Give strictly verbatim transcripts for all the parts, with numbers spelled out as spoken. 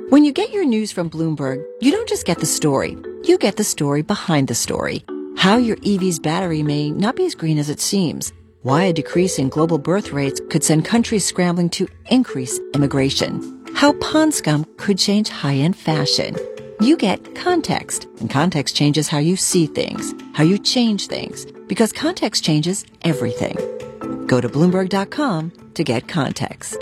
When you get your news from Bloomberg, you don't just get the story. You get the story behind the story. How your E V's battery may not be as green as it seems. Why a decrease in global birth rates could send countries scrambling to increase immigration. How pond scum could change high-end fashion. You get context, and context changes how you see things, how you change things, because context changes everything. Go to Bloomberg dot com to get context.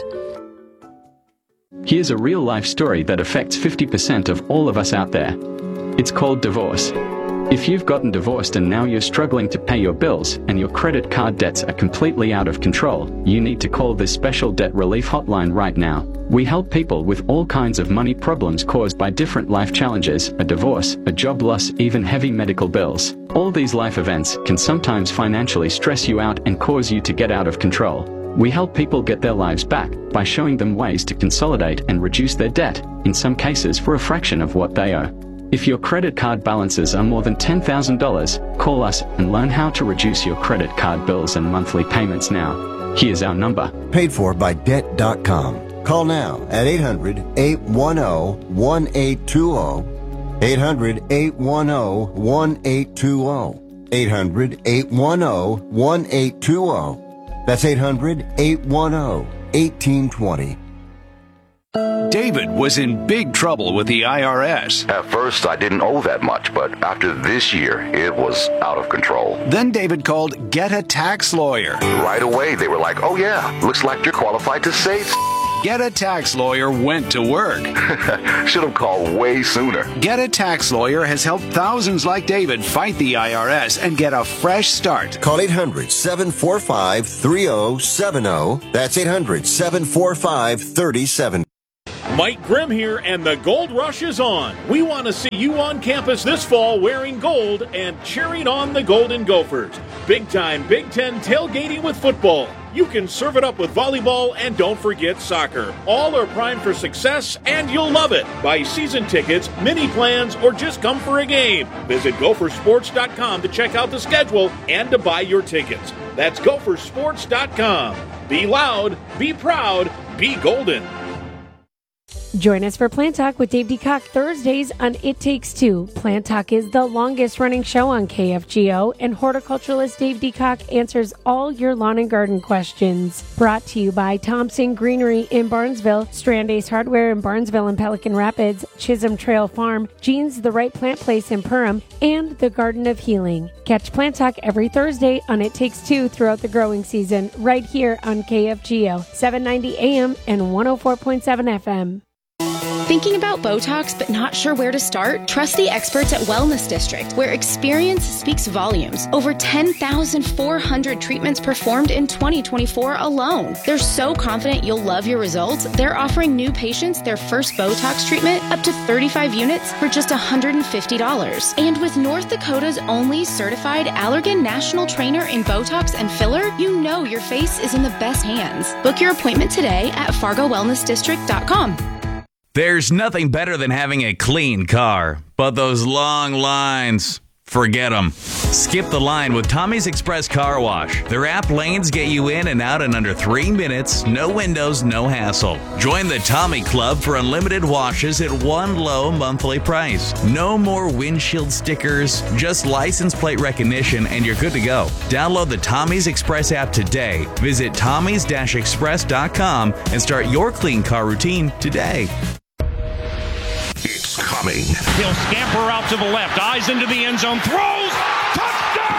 Here's a real-life story that affects fifty percent of all of us out there. It's called divorce. If you've gotten divorced and now you're struggling to pay your bills and your credit card debts are completely out of control, you need to call this special debt relief hotline right now. We help people with all kinds of money problems caused by different life challenges, a divorce, a job loss, even heavy medical bills. All these life events can sometimes financially stress you out and cause you to get out of control. We help people get their lives back by showing them ways to consolidate and reduce their debt, in some cases for a fraction of what they owe. If your credit card balances are more than ten thousand dollars, call us and learn how to reduce your credit card bills and monthly payments now. Here's our number. Paid for by debt dot com. Call now at eight hundred, eight one zero, one eight two zero. eight hundred, eight one zero, one eight two zero. eight hundred, eight one zero, one eight two zero. That's eight hundred, eight one zero, one eight two zero. David was in big trouble with the I R S. At first, I didn't owe that much, but after this year, it was out of control. Then David called Get a Tax Lawyer. Right away, they were like, oh yeah, looks like you're qualified to save. Get a Tax Lawyer went to work. Should have called way sooner. Get a Tax Lawyer has helped thousands like David fight the I R S and get a fresh start. Call eight hundred, seven four five, three zero seven zero. That's eight hundred, seven four five, three zero seven zero. Mike Grimm here, and the Gold Rush is on. We want to see you on campus this fall wearing gold and cheering on the Golden Gophers. Big-time Big Ten tailgating with football. You can serve it up with volleyball, and don't forget soccer. All are primed for success, and you'll love it. Buy season tickets, mini plans, or just come for a game. Visit Gopher Sports dot com to check out the schedule and to buy your tickets. That's Gopher Sports dot com. Be loud, be proud, be golden. Join us for Plant Talk with Dave DeCock Thursdays on It Takes Two. Plant Talk is the longest running show on K F G O, and horticulturalist Dave DeCock answers all your lawn and garden questions. Brought to you by Thompson Greenery in Barnesville, Strand Ace Hardware in Barnesville and Pelican Rapids, Chisholm Trail Farm, Jean's The Right Plant Place in Perham, and the Garden of Healing. Catch Plant Talk every Thursday on It Takes Two throughout the growing season, right here on K F G O, seven ninety A M and one oh four point seven F M. Thinking about Botox but not sure where to start? Trust the experts at Wellness District, where experience speaks volumes. Over ten thousand four hundred treatments performed in twenty twenty-four alone. They're so confident you'll love your results, they're offering new patients their first Botox treatment up to thirty-five units for just one hundred fifty dollars. And with North Dakota's only certified Allergan National Trainer in Botox and filler, you know your face is in the best hands. Book your appointment today at fargo wellness district dot com. There's nothing better than having a clean car, but those long lines, forget them. Skip the line with Tommy's Express Car Wash. Their app lanes get you in and out in under three minutes, no windows, no hassle. Join the Tommy Club for unlimited washes at one low monthly price. No more windshield stickers, just license plate recognition, and you're good to go. Download the Tommy's Express app today. Visit tommys dash express dot com and start your clean car routine today. It's coming. He'll scamper out to the left, eyes into the end zone, throws, touchdown!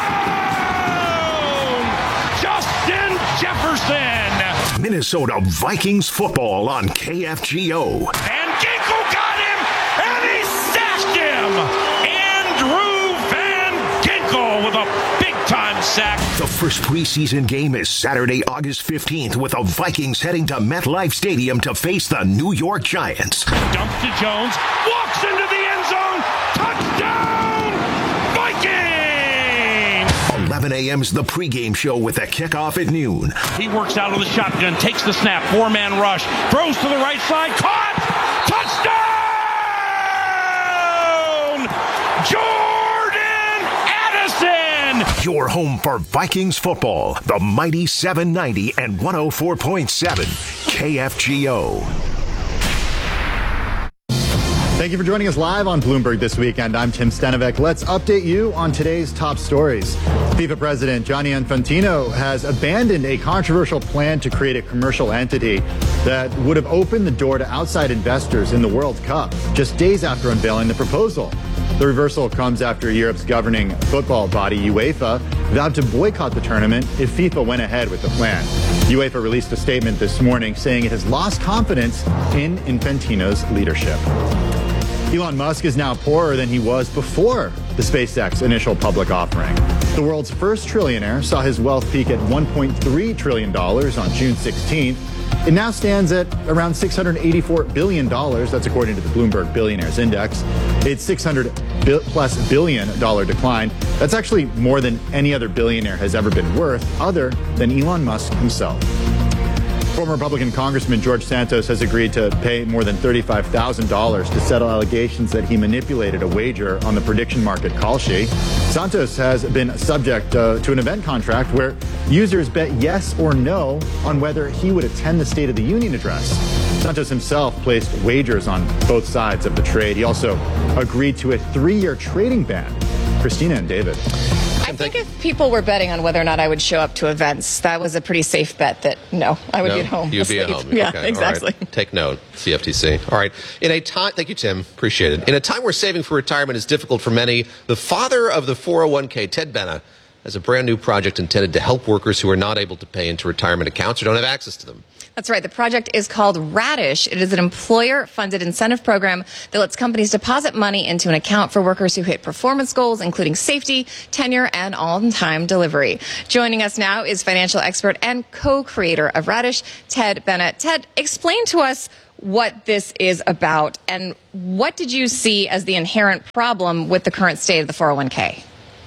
Justin Jefferson! Minnesota Vikings football on K F G O. And Ginkel got him, and he sacked him! Andrew Van Ginkel with a big-time sack. The first preseason game is Saturday, August fifteenth, with the Vikings heading to MetLife Stadium to face the New York Giants. Dumps to Jones, walks into the end zone, touchdown, Vikings! eleven a.m.'s the pregame show with a kickoff at noon. He works out of the shotgun, takes the snap, four-man rush, throws to the right side, caught, touchdown! Jordan Addison! Your home for Vikings football, the mighty seven ninety and one oh four point seven K F G O. Thank you for joining us live on Bloomberg This Weekend. I'm Tim Stenovec. Let's update you on today's top stories. FIFA President Gianni Infantino has abandoned a controversial plan to create a commercial entity that would have opened the door to outside investors in the World Cup, just days after unveiling the proposal. The reversal comes after Europe's governing football body, UEFA, vowed to boycott the tournament if FIFA went ahead with the plan. UEFA released a statement this morning saying it has lost confidence in Infantino's leadership. Elon Musk is now poorer than he was before the SpaceX initial public offering. The world's first trillionaire saw his wealth peak at one point three trillion dollars on June sixteenth. It now stands at around six hundred eighty-four billion dollars. That's according to the Bloomberg Billionaires Index. It's six hundred plus billion dollar decline. That's actually more than any other billionaire has ever been worth, other than Elon Musk himself. Former Republican Congressman George Santos has agreed to pay more than thirty-five thousand dollars to settle allegations that he manipulated a wager on the prediction market Kalshi. Santos has been subject uh, to an event contract where users bet yes or no on whether he would attend the State of the Union address. Santos himself placed wagers on both sides of the trade. He also agreed to a three-year trading ban. Christina and David. I think if people were betting on whether or not I would show up to events, that was a pretty safe bet that no, I would no, be at home. You'd be at home. Yeah, okay, exactly. Right. Take note, C F T C. All right. In a time, thank you, Tim. Appreciate it. In a time where saving for retirement is difficult for many, the father of the four oh one k, Ted Benna, has a brand new project intended to help workers who are not able to pay into retirement accounts or don't have access to them. That's right. The project is called Radish. It is an employer-funded incentive program that lets companies deposit money into an account for workers who hit performance goals, including safety, tenure, and on-time delivery. Joining us now is financial expert and co-creator of Radish, Ted Benna. Ted, explain to us what this is about and what did you see as the inherent problem with the current state of the four oh one k?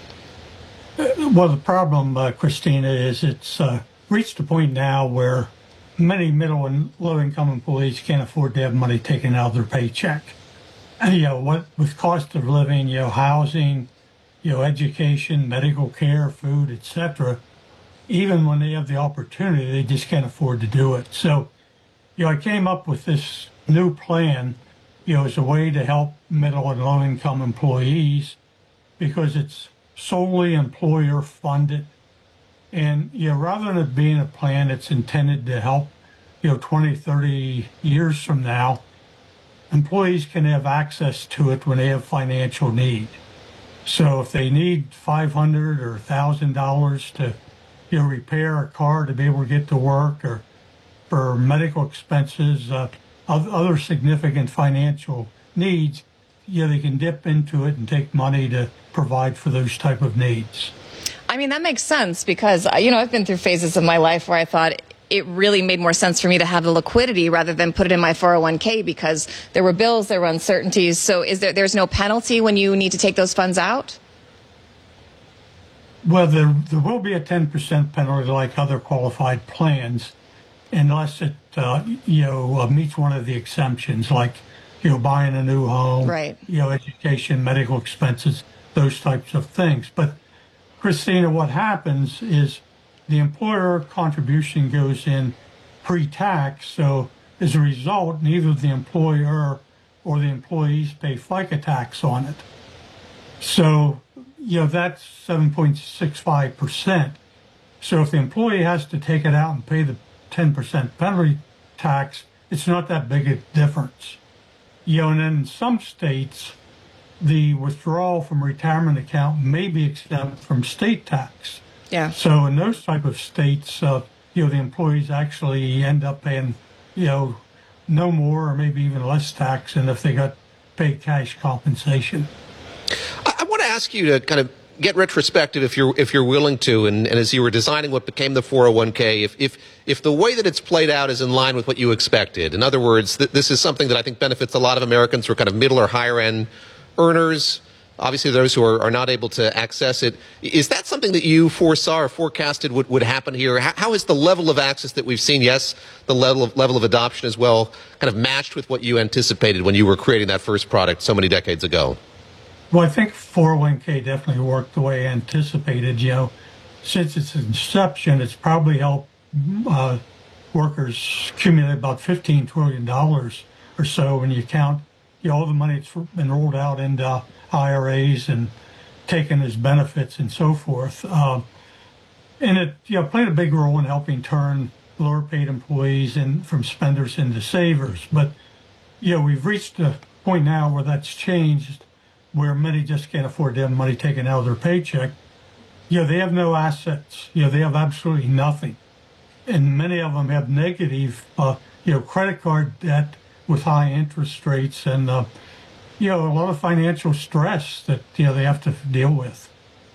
Well, the problem, uh, Christina, is it's uh, reached a point now where many middle and low-income employees can't afford to have money taken out of their paycheck. And, you know, what with cost of living, you know, housing, you know, education, medical care, food, et cetera, even when they have the opportunity, they just can't afford to do it. So, you know, I came up with this new plan, you know, as a way to help middle and low-income employees because it's solely employer funded. And, you know, rather than it being a plan that's intended to help, you know, twenty, thirty years from now, employees can have access to it when they have financial need. So if they need five hundred dollars or one thousand dollars to, you know, repair a car to be able to get to work or for medical expenses, uh, other significant financial needs, you know, they can dip into it and take money to provide for those type of needs. I mean, that makes sense because, you know, I've been through phases of my life where I thought it really made more sense for me to have the liquidity rather than put it in my four oh one k because there were bills, there were uncertainties. So is there, there's no penalty when you need to take those funds out? Well, there, there will be a ten percent penalty like other qualified plans unless it, uh, you know, uh, meets one of the exemptions like, you know, buying a new home, right. you know, education, medical expenses, those types of things. But Christina, what happens is the employer contribution goes in pre-tax, so as a result, neither the employer or the employees pay FICA tax on it. So, you know, that's seven point six five percent. So if the employee has to take it out and pay the ten percent penalty tax, it's not that big a difference. You know, and then in some states, the withdrawal from retirement account may be exempt from state tax. Yeah. So in those type of states, uh, you know, the employees actually end up paying, you know, no more or maybe even less tax than if they got paid cash compensation. I, I want to ask you to kind of get retrospective if you're if you're willing to, and, and as you were designing what became the four oh one k, if if if the way that it's played out is in line with what you expected. In other words, th- this is something that I think benefits a lot of Americans who are kind of middle or higher end earners, obviously those who are, are not able to access it. Is that something that you foresaw or forecasted would, would happen here? How, how is the level of access that we've seen, yes, the level of, level of adoption as well, kind of matched with what you anticipated when you were creating that first product so many decades ago? Well, I think four oh one k definitely worked the way anticipated. You know, since its inception, it's probably helped uh, workers accumulate about fifteen trillion dollars or so when you count you know, all the money that's been rolled out into I R As and taken as benefits and so forth. Um, and it, you know, played a big role in helping turn lower paid employees in, from spenders into savers. But, you know, we've reached a point now where that's changed, where many just can't afford to have money taken out of their paycheck. You know, they have no assets. You know, they have absolutely nothing. And many of them have negative, uh, you know, credit card debt with high interest rates and, uh, you know, a lot of financial stress that, you know, they have to deal with.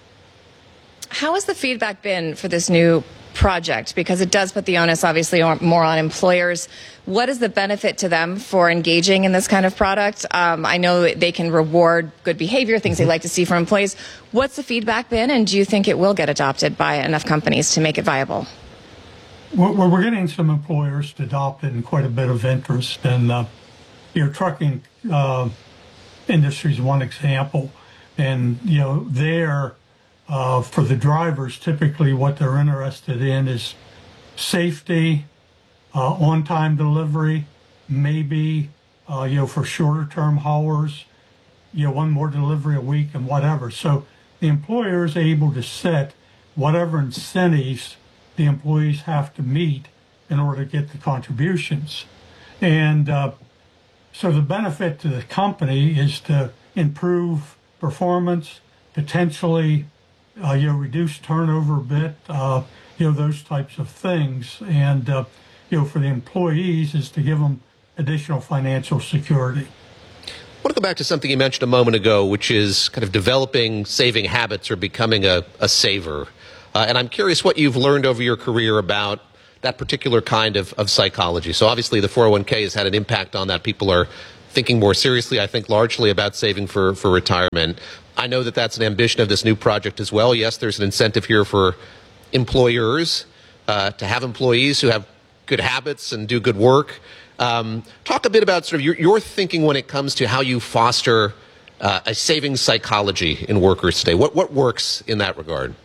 How has the feedback been for this new project? Because it does put the onus, obviously, more on employers. What is the benefit to them for engaging in this kind of product? Um, I know they can reward good behavior, things they like to see from employees. What's the feedback been, and do you think it will get adopted by enough companies to make it viable? Well, we're getting some employers to adopt it and quite a bit of interest. And, uh, you know, trucking uh, industry is one example. And, you know, there, uh, for the drivers, typically what they're interested in is safety, uh, on-time delivery, maybe, uh, you know, for shorter-term haulers, you know, one more delivery a week and whatever. So the employer is able to set whatever incentives the employees have to meet in order to get the contributions. And uh, so the benefit to the company is to improve performance, potentially uh, you know, reduce turnover a bit, uh, you know, those types of things. And, uh, you know, for the employees is to give them additional financial security. I want to go back to something you mentioned a moment ago, which is kind of developing saving habits or becoming a, a saver. Uh, and I'm curious what you've learned over your career about that particular kind of, of psychology. So obviously the four oh one k has had an impact on that. People are thinking more seriously, I think, largely about saving for, for retirement. I know that that's an ambition of this new project as well. Yes, there's an incentive here for employers uh, to have employees who have good habits and do good work. Um, talk a bit about sort of your, your thinking when it comes to how you foster uh, a savings psychology in workers today. What, what works in that regard?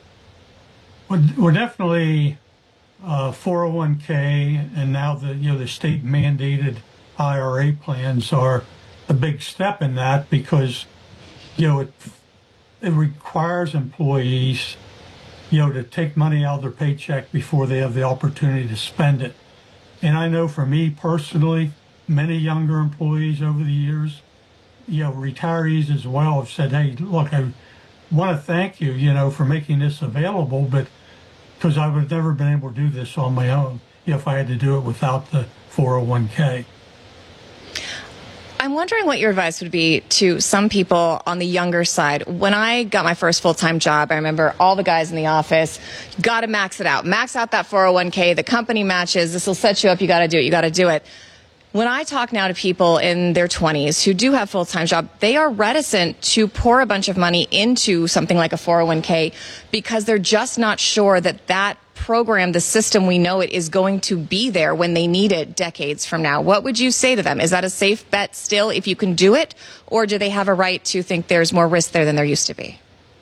We're definitely uh, four oh one k, and now the you know the state mandated I R A plans are a big step in that, because you know it it requires employees you know to take money out of their paycheck before they have the opportunity to spend it. And I know for me personally, many younger employees over the years, you know, retirees as well, have said, "Hey, look, I want to thank you, you know, for making this available, but because I would have never been able to do this on my own if I had to do it without the four oh one k." I'm wondering what your advice would be to some people on the younger side. When I got my first full-time job, I remember all the guys in the office, got to max it out. Max out that four oh one k. The company matches. This will set you up. You got to do it. You got to do it. When I talk now to people in their twenties who do have full-time jobs, they are reticent to pour a bunch of money into something like a four oh one k because they're just not sure that that program, the system we know it, is going to be there when they need it decades from now. What would you say to them? Is that a safe bet still if you can do it? Or do they have a right to think there's more risk there than there used to be?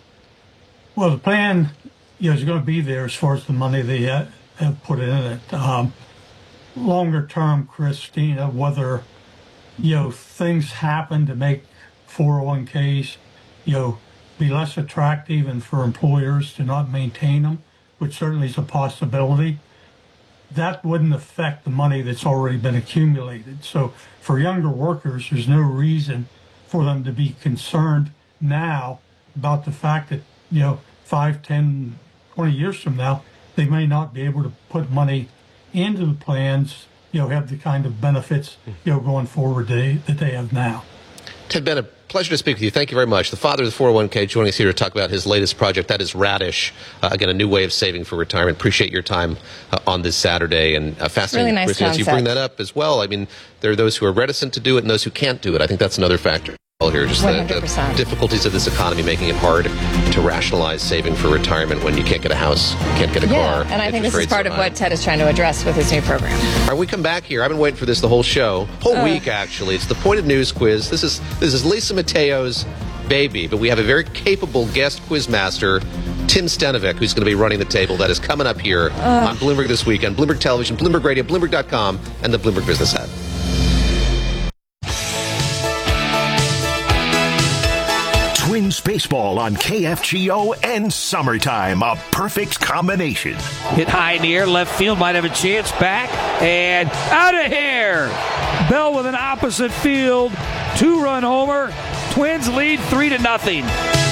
Well, the plan you know, is going to be there as far as the money they have put in it. Um, longer term, Christina, whether, you know, things happen to make four oh one k's, you know, be less attractive and for employers to not maintain them, which certainly is a possibility, that wouldn't affect the money that's already been accumulated. So for younger workers, there's no reason for them to be concerned now about the fact that, you know, five, ten, twenty years from now, they may not be able to put money into the plans, you know, have the kind of benefits, you know, going forward they, that they have now. Ted Bennett, pleasure to speak with you. Thank you very much. The father of the four oh one k joining us here to talk about his latest project. That is Radish. Uh, again, a new way of saving for retirement. Appreciate your time uh, on this Saturday. And uh, fascinating, really nice as you bring that up as well. I mean, there are those who are reticent to do it and those who can't do it. I think that's another factor here. Just the, the difficulties of this economy making it hard to rationalize saving for retirement when you can't get a house, can't get a yeah, car. And I think this is part of what Ted is trying to address with his new program. All right, we come back here. I've been waiting for this the whole show, whole uh. week actually. It's the Pointed News Quiz. This is this is Lisa Mateo's baby, but we have a very capable guest quizmaster, Tim Stenovec, who's going to be running the table. That is coming up here uh. on Bloomberg This Week, on Bloomberg Television, Bloomberg Radio, Bloomberg dot com, and the Bloomberg Business app. Twins baseball on K F G O and summertime, a perfect combination. Hit high in the air, left field might have a chance. Back and out of here. Bell with an opposite field two-run homer. Twins lead three to nothing.